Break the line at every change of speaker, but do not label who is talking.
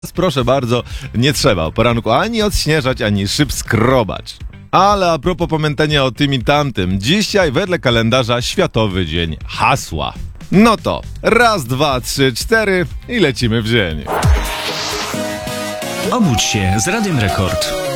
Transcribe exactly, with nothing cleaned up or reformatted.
Proszę bardzo, nie trzeba o poranku ani odśnieżać, ani szyb skrobać. Ale a propos pamiętania o tym i tamtym, dzisiaj wedle kalendarza Światowy Dzień Hasła. No to raz, dwa, trzy, cztery i lecimy w dzień.
Obudź się z Radiem Rekord.